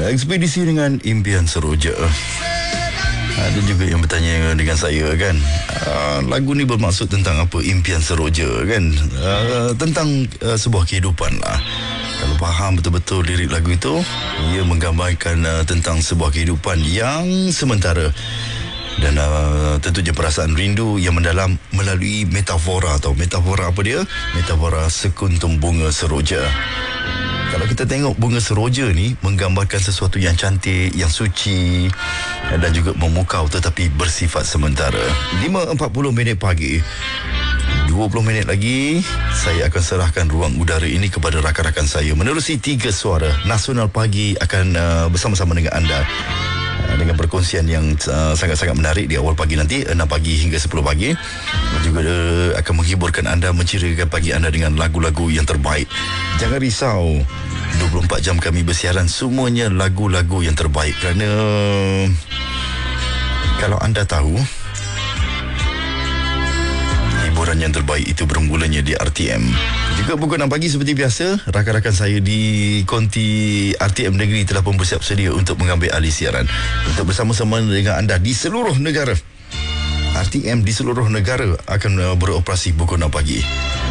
Ekspedisi dengan impian seroja. Ada juga yang bertanya dengan saya kan, lagu ni bermaksud tentang apa? Impian seroja kan, tentang sebuah kehidupan lah. Kalau faham betul-betul lirik lagu itu, ia menggambarkan tentang sebuah kehidupan yang sementara. Dan tentunya perasaan rindu yang mendalam melalui metafora. Atau metafora apa dia? Metafora sekuntum bunga seroja. Kalau kita tengok bunga seroja ni menggambarkan sesuatu yang cantik, yang suci dan juga memukau tetapi bersifat sementara. 5.40 pagi, 20 minit lagi saya akan serahkan ruang udara ini kepada rakan-rakan saya menerusi 3 suara nasional pagi akan bersama-sama dengan anda dengan perkongsian yang sangat-sangat menarik di awal pagi nanti 6 pagi hingga 10 pagi, dan juga akan menghiburkan anda, menceriakan pagi anda dengan lagu-lagu yang terbaik. Jangan risau, 24 jam kami bersiaran semuanya lagu-lagu yang terbaik, kerana kalau anda tahu hiburan yang terbaik itu bermulanya di RTM. Juga pukul 6 pagi seperti biasa, rakan-rakan saya di konti RTM Negeri telah pun bersiap sedia untuk mengambil alih siaran untuk bersama-sama dengan anda di seluruh negara. RTM di seluruh negara akan beroperasi pukul 6 pagi.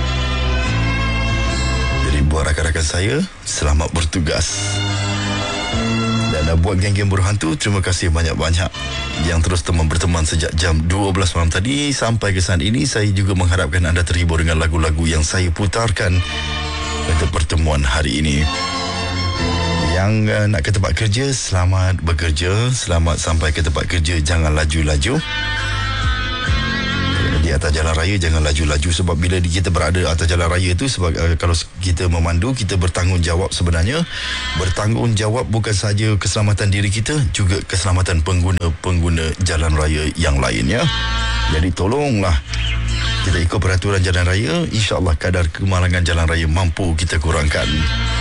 Jadi buat rakan-rakan saya, selamat bertugas. Dan buat geng-geng buruh hantu, terima kasih banyak-banyak yang terus berteman sejak jam 12 malam tadi sampai ke saat ini. Saya juga mengharapkan anda terhibur dengan lagu-lagu yang saya putarkan untuk pertemuan hari ini. Yang nak ke tempat kerja, selamat bekerja, selamat sampai ke tempat kerja, jangan laju-laju. Di atas jalan raya jangan laju-laju, sebab bila kita berada atas jalan raya itu, sebab kalau kita memandu, kita bertanggungjawab sebenarnya. Bertanggungjawab bukan sahaja keselamatan diri kita, juga keselamatan pengguna jalan raya yang lainnya. Jadi tolonglah kita ikut peraturan jalan raya, insya-Allah kadar kemalangan jalan raya mampu kita kurangkan.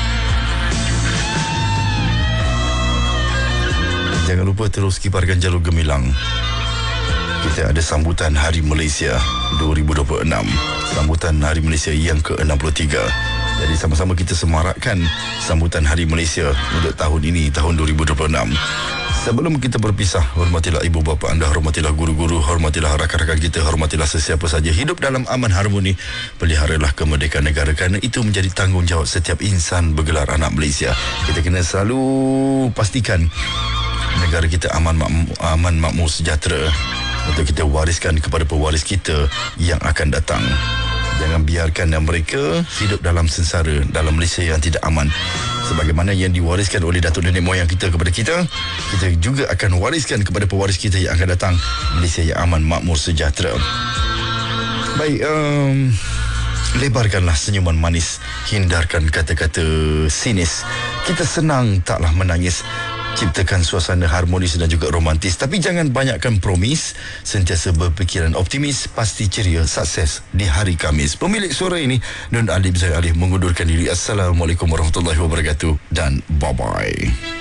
Jangan lupa terus kibarkan jalur gemilang. Kita ada sambutan Hari Malaysia 2026, sambutan Hari Malaysia yang ke-63. Jadi sama-sama kita semarakkan sambutan Hari Malaysia untuk tahun ini, tahun 2026. Sebelum kita berpisah, hormatilah ibu bapa anda, hormatilah guru-guru, hormatilah rakan-rakan kita, hormatilah sesiapa saja. Hidup dalam aman harmoni, peliharalah kemerdekaan negara, kerana itu menjadi tanggungjawab setiap insan bergelar anak Malaysia. Kita kena selalu pastikan negara kita aman makmur, sejahtera, untuk kita wariskan kepada pewaris kita yang akan datang. Jangan biarkan mereka hidup dalam sengsara dalam Malaysia yang tidak aman. Sebagaimana yang diwariskan oleh datuk nenek moyang kita kepada kita, kita juga akan wariskan kepada pewaris kita yang akan datang Malaysia yang aman, makmur, sejahtera. Baik, lebarkanlah senyuman manis, hindarkan kata-kata sinis. Kita senang taklah menangis. Ciptakan suasana harmonis dan juga romantis, tapi jangan banyakkan promis. Sentiasa berfikiran optimis, pasti ceria, sukses di hari Khamis. Pemilik suara ini Nun Ali bin Alif mengundurkan diri. Assalamualaikum warahmatullahi wabarakatuh dan bye-bye.